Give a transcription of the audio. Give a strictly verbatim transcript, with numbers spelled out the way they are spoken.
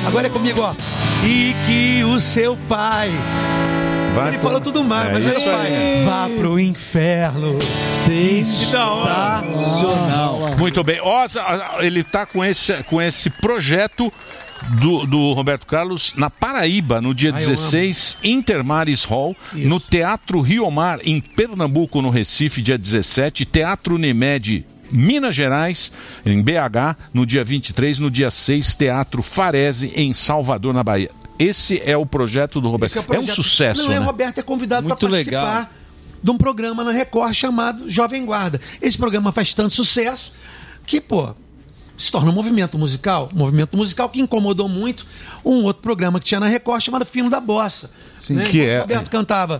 Agora é comigo, ó. E que o seu pai... Vai Ele pro... falou tudo mais, é, mas era o pai. aí. Vá pro inferno. Sensacional. Muito bem. Ó, ele tá com esse, com esse projeto do, do Roberto Carlos na Paraíba, no dia Ai, dezesseis, Intermares Hall, Isso. no Teatro Rio Mar, em Pernambuco, no Recife, dia dezessete, Teatro Unimed, Minas Gerais, em B H, no dia vinte e três, no dia seis, Teatro Farese, em Salvador, na Bahia. Esse é o projeto do Roberto. Esse É, o projeto. um sucesso, Não, né? é, o Roberto é convidado para Muito participar legal. de um programa na Record chamado Jovem Guarda. Esse programa faz tanto sucesso que, pô, se torna um movimento musical. Um movimento musical que incomodou muito um outro programa que tinha na Record chamado Fino da Bossa. Sim, né? que Enquanto é- o Roberto cantava